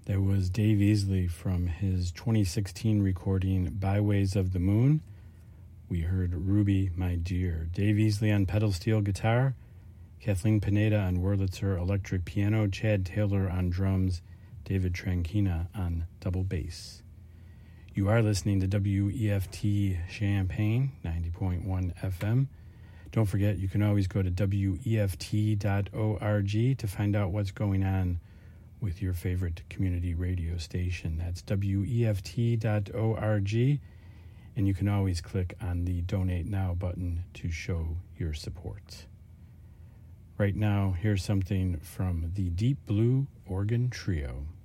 There was Dave Easley from his 2016 recording Byways of the Moon. We heard Ruby, My Dear. Dave Easley on pedal steel guitar, Kathleen Pineda on Wurlitzer electric piano, Chad Taylor on drums, David Tranquina on double bass. You are listening to WEFT Champaign, 90.1 FM. Don't forget, you can always go to WEFT.org to find out what's going on with your favorite community radio station. That's WEFT.org, and you can always click on the Donate Now button to show your support. Right now, here's something from the Deep Blue Organ Trio.